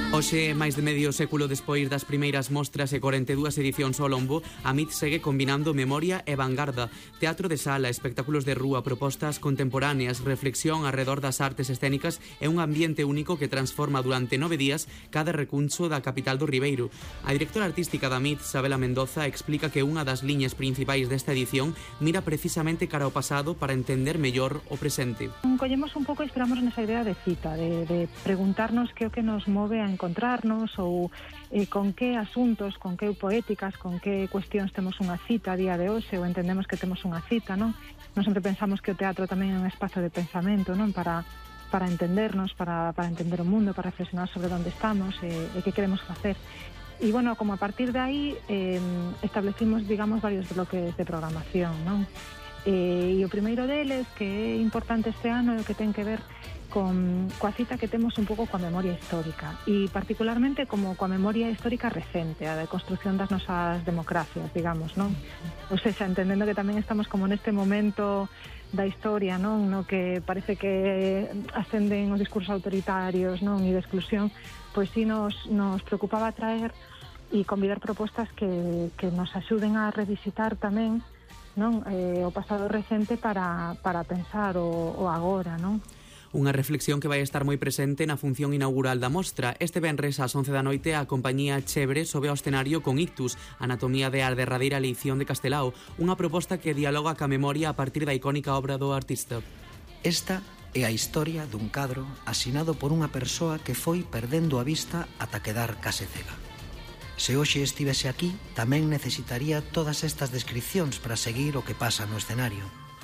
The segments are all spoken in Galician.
Hoxe, máis de medio século despois das primeiras mostras e 42 edicións ao lombo, a MIT segue combinando memoria e vanguarda, teatro de sala, espectáculos de rúa, propostas contemporáneas, reflexión arredor das artes escénicas e un ambiente único que transforma durante 9 días cada recuncho da capital do Ribeiro. A directora artística da MIT, Sabela Mendoza, explica que unha das liñas principais desta edición mira precisamente cara ao pasado para entender mellor o presente. Collemos un pouco e esperamos nesa idea de cita, de preguntarnos que o que nos move a encontrarnos ou con que asuntos, con que poéticas, con que cuestións temos unha cita a día de hoxe ou entendemos que temos unha cita, non? Non sempre pensamos que o teatro tamén é un espazo de pensamento, non? Para entendernos, para entender o mundo, para reflexionar sobre onde estamos e que queremos facer. E, bueno, como a partir de aí establecimos, digamos, varios bloques de programación, non? E o primeiro deles, que é importante este ano, é o que ten que ver coa cita que temos un pouco coa memoria histórica e particularmente como coa memoria histórica recente, a de construción das nosas democracias, digamos, non? Ou seja, entendendo que tamén estamos como neste momento da historia, non? No que parece que ascenden os discursos autoritarios, non? E de exclusión, pois sí nos preocupaba traer e convidar propostas que nos axuden a revisitar tamén, non? O pasado recente para pensar o agora, non? Unha reflexión que vai estar moi presente na función inaugural da mostra. Este venres ás 11 da noite a compañía Chebre sobe ao escenario con Ictus, Anatomía de a derradeira eleición de Castelao, unha proposta que dialoga ca memoria a partir da icónica obra do artista. Esta é a historia dun cadro asinado por unha persoa que foi perdendo a vista ata quedar case cega. Se hoxe estivese aquí, tamén necesitaría todas estas descripcións para seguir o que pasa no escenario.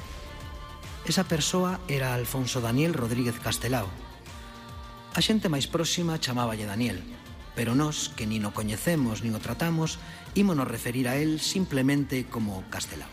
Esa persoa era Alfonso Daniel Rodríguez Castelao. A xente máis próxima chamáballe Daniel, pero nós, que nin o coñecemos nin o tratamos, ímonos referir a él simplemente como Castelao.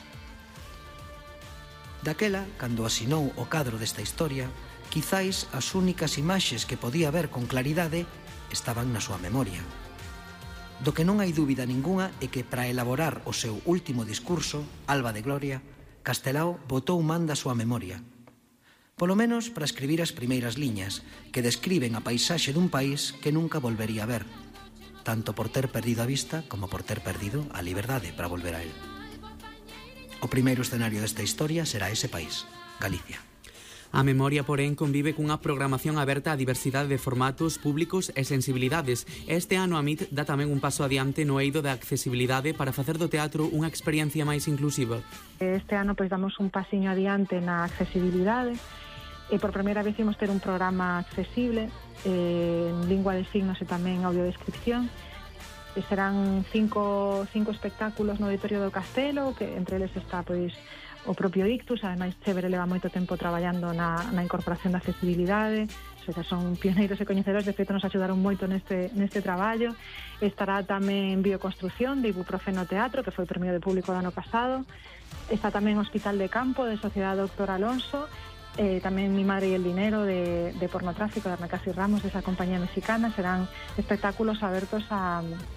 Daquela, cando asinou o cadro desta historia, quizáis as únicas imaxes que podía ver con claridade estaban na súa memoria. Do que non hai dúbida ningunha é que para elaborar o seu último discurso, Alba de Gloria, Castelao botou man da súa memoria. Polo menos para escribir as primeiras liñas que describen a paisaxe dun país que nunca volvería a ver, tanto por ter perdido a vista como por ter perdido a liberdade para volver a él. O primeiro escenario desta historia será ese país, Galicia. A memoria, porén, convive cunha programación aberta á diversidade de formatos, públicos e sensibilidades. Este ano a MIT dá tamén un paso adiante no eido da accesibilidade para facer do teatro unha experiencia máis inclusiva. Este ano pois damos un pasiño adiante na accesibilidade e por primeira vez imos ter un programa accesible en lingua de signos e tamén audiodescripción. E serán cinco espectáculos no Auditorio do Castelo, que entre eles está pois o propio Ictus. Ademais Chebre leva moito tempo traballando na incorporación da accesibilidade, son pioneiros e coñecedores, de feito nos axudaron moito neste traballo. Estará tamén Bioconstrucción de Ibuprofeno Teatro, que foi premio de público do ano pasado. Está tamén Hospital de Campo de Sociedade Dr. Alonso, tamén Mi Madre y el Dinero de Pornotráfico de Arnacasi Ramos, desa compañía mexicana. Serán espectáculos abertos a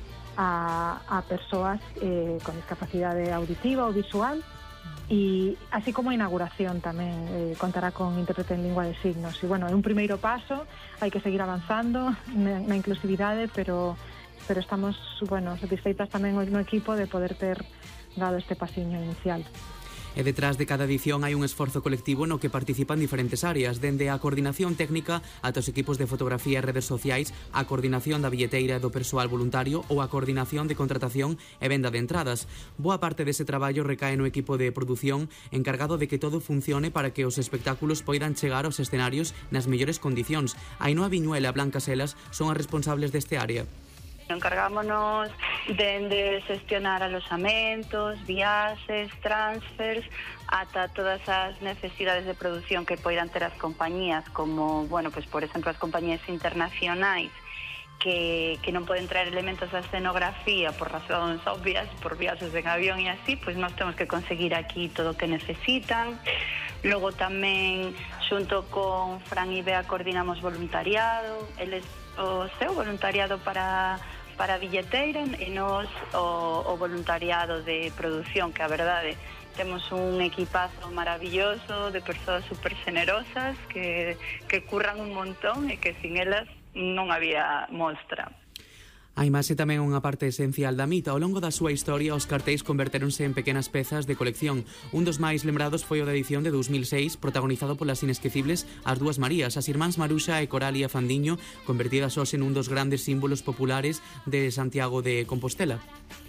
persoas con discapacidade auditiva ou visual. E así como a inauguración tamén contará con intérprete en lingua de signos. E, bueno, é un primeiro paso, hai que seguir avanzando na inclusividade, pero estamos, bueno, satisfeitas tamén no equipo de poder ter dado este pasiño inicial. E detrás de cada edición hai un esforzo colectivo no que participan diferentes áreas, dende a coordinación técnica ata os equipos de fotografía e redes sociais, a coordinación da billeteira e do persoal voluntario ou a coordinación de contratación e venda de entradas. Boa parte dese traballo recae no equipo de produción encargado de que todo funcione para que os espectáculos poidan chegar aos escenarios nas mellores condicións. Ainhoa Viñuela e Blanca Selas son as responsables deste área. Encargámonos de xestionar alojamentos, viaxes, transfers, ata todas as necesidades de produción que poidan ter as compañías, como, bueno, pues, por exemplo, as compañías internacionais que non poden traer elementos da escenografía por razóns obvias, por viaxes en avión e así, pois nós temos que conseguir aquí todo o que necesitan. Logo tamén, xunto con Fran e Bea, coordinamos voluntariado, eles o seu voluntariado para a billeteira e nós o voluntariado de produción, que a verdade temos un equipazo maravilloso de persoas super generosas que curran un montón e que sin elas non había mostra. A imaxe tamén é unha parte esencial da mita. Ao longo da súa historia, os cartéis convertéronse en pequenas pezas de colección. Un dos máis lembrados foi o da edición de 2006, protagonizado polas inesquecibles As Dúas Marías, as irmáns Maruxa e Coralia Fandiño, convertidas hoxe nun dos grandes símbolos populares de Santiago de Compostela.